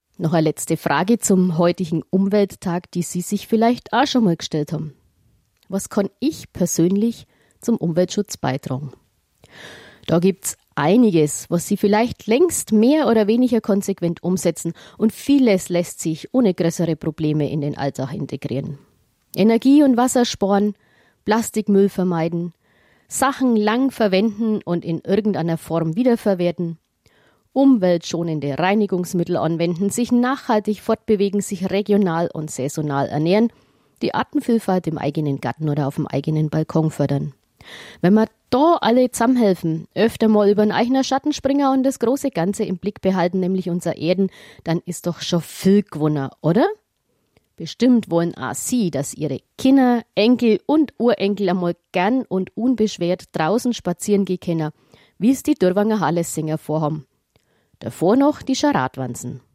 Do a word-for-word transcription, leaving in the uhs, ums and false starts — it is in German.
Noch eine letzte Frage zum heutigen Umwelttag, die Sie sich vielleicht auch schon mal gestellt haben. Was kann ich persönlich zum Umweltschutz beitragen? Da gibt's einiges, was Sie vielleicht längst mehr oder weniger konsequent umsetzen und vieles lässt sich ohne größere Probleme in den Alltag integrieren. Energie und Wasser sparen, Plastikmüll vermeiden, Sachen lang verwenden und in irgendeiner Form wiederverwerten, umweltschonende Reinigungsmittel anwenden, sich nachhaltig fortbewegen, sich regional und saisonal ernähren, die Artenvielfalt im eigenen Garten oder auf dem eigenen Balkon fördern. Wenn wir da alle zusammenhelfen, öfter mal über den eigenen Schatten springen und das große Ganze im Blick behalten, nämlich unser Erden, dann ist doch schon viel gewonnen, oder? Bestimmt wollen auch Sie, dass Ihre Kinder, Enkel und Urenkel einmal gern und unbeschwert draußen spazieren gehen können, wie es die Dürrwanger Hallessinger vorhaben. Davor noch die Scharatwanzen.